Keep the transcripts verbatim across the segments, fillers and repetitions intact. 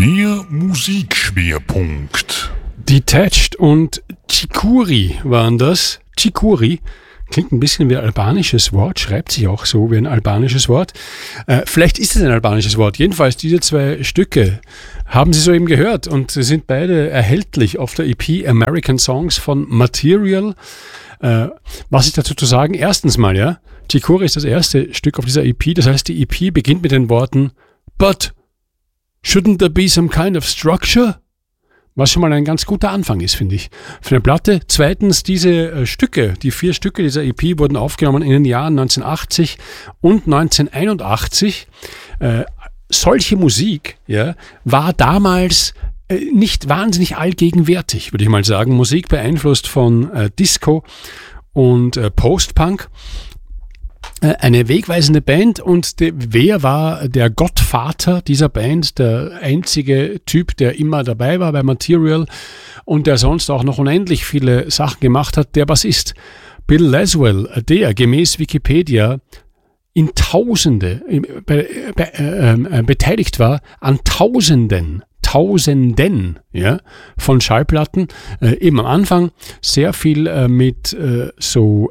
Der Musikschwerpunkt. Detached und Chikuri waren das. Chikuri klingt ein bisschen wie ein albanisches Wort, schreibt sich auch so wie ein albanisches Wort. Äh, vielleicht ist es ein albanisches Wort. Jedenfalls, diese zwei Stücke haben Sie soeben gehört und sie sind beide erhältlich auf der E P American Songs von Material. Äh, was ist dazu zu sagen? Erstens mal, ja, Chikuri ist das erste Stück auf dieser E P. Das heißt, die E P beginnt mit den Worten But shouldn't there be some kind of structure? Was schon mal ein ganz guter Anfang ist, finde ich, für eine Platte. Zweitens, diese äh, Stücke, die vier Stücke dieser E P wurden aufgenommen in den Jahren neunzehnhundertachtzig und neunzehnhunderteinundachtzig. Äh, solche Musik, ja, war damals äh, nicht wahnsinnig allgegenwärtig, würde ich mal sagen. Musik beeinflusst von äh, Disco und äh, Post-Punk. Eine wegweisende Band und de, wer war der Gottvater dieser Band? Der einzige Typ, der immer dabei war bei Material und der sonst auch noch unendlich viele Sachen gemacht hat, der Bassist Bill Laswell, der gemäß Wikipedia in Tausende be, be, äh, beteiligt war an Tausenden Tausenden ja, von Schallplatten. Äh, eben am Anfang sehr viel äh, mit äh, so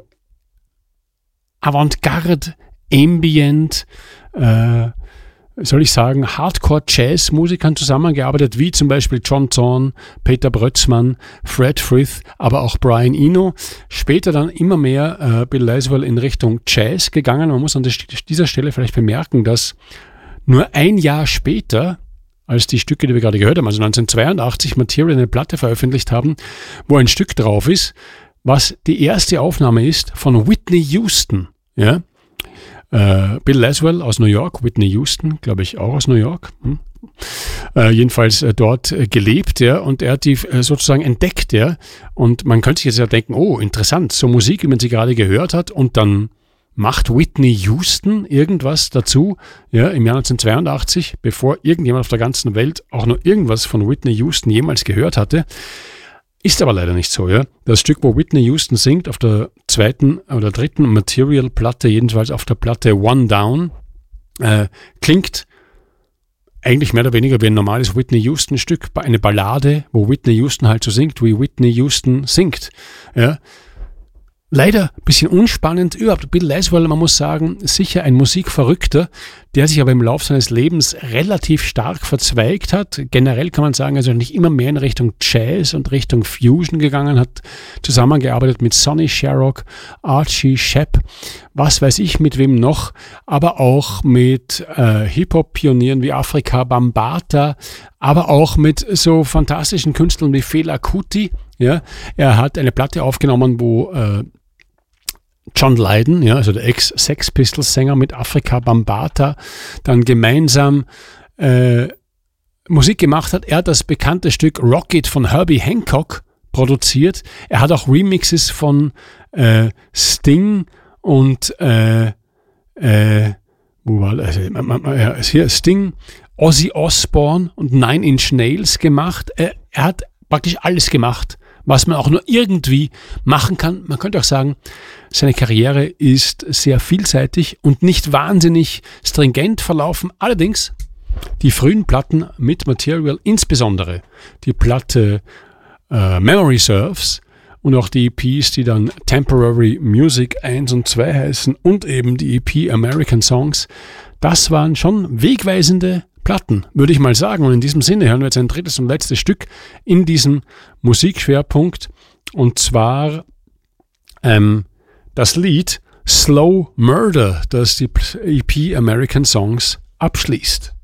Avantgarde, Ambient, äh, soll ich sagen, Hardcore-Jazz-Musikern zusammengearbeitet, wie zum Beispiel John Zorn, Peter Brötzmann, Fred Frith, aber auch Brian Eno. Später dann immer mehr äh, Bill Laswell in Richtung Jazz gegangen. Man muss an dieser Stelle vielleicht bemerken, dass nur ein Jahr später, als die Stücke, die wir gerade gehört haben, also neunzehnhundertzweiundachtzig, Material eine Platte veröffentlicht haben, wo ein Stück drauf ist, was die erste Aufnahme ist von Whitney Houston. Ja? Äh, Bill Laswell aus New York, Whitney Houston, glaube ich, auch aus New York. Hm? Äh, jedenfalls äh, dort äh, gelebt, ja, und er hat die äh, sozusagen entdeckt, ja. Und man könnte sich jetzt ja denken, oh, interessant, so Musik, wie man sie gerade gehört hat, und dann macht Whitney Houston irgendwas dazu, ja, im Jahr neunzehnhundertzweiundachtzig, bevor irgendjemand auf der ganzen Welt auch nur irgendwas von Whitney Houston jemals gehört hatte. Ist aber leider nicht so, ja. Das Stück, wo Whitney Houston singt, auf der zweiten oder dritten Material-Platte, jedenfalls auf der Platte One Down, äh, klingt eigentlich mehr oder weniger wie ein normales Whitney Houston-Stück, eine Ballade, wo Whitney Houston halt so singt, wie Whitney Houston singt, ja. Leider ein bisschen unspannend. Überhaupt Bill Laswell, man muss sagen, sicher ein Musikverrückter, der sich aber im Laufe seines Lebens relativ stark verzweigt hat. Generell kann man sagen, also nicht immer mehr in Richtung Jazz und Richtung Fusion gegangen, hat zusammengearbeitet mit Sonny Sharrock, Archie Shepp, was weiß ich mit wem noch, aber auch mit äh, Hip-Hop-Pionieren wie Afrika Bambaataa, aber auch mit so fantastischen Künstlern wie Fela Kuti. Ja, er hat eine Platte aufgenommen, wo äh, John Lydon, ja, also der Ex-Sex Pistols-Sänger mit Afrika Bambaataa, dann gemeinsam äh, Musik gemacht hat. Er hat das bekannte Stück Rocket von Herbie Hancock produziert. Er hat auch Remixes von äh, Sting und äh, äh, wo war das? Ja, hier Sting, Ozzy Osbourne und Nine Inch Nails gemacht. Er, er hat praktisch alles gemacht, was man auch nur irgendwie machen kann. Man könnte auch sagen, seine Karriere ist sehr vielseitig und nicht wahnsinnig stringent verlaufen. Allerdings die frühen Platten mit Material, insbesondere die Platte äh, Memory Serves und auch die E Ps, die dann Temporary Music eins und zwei heißen und eben die E P American Songs, das waren schon wegweisende Platten, würde ich mal sagen. Und in diesem Sinne hören wir jetzt ein drittes und letztes Stück in diesem Musikschwerpunkt. Und zwar ähm, das Lied Slow Murder, das die E P American Songs abschließt.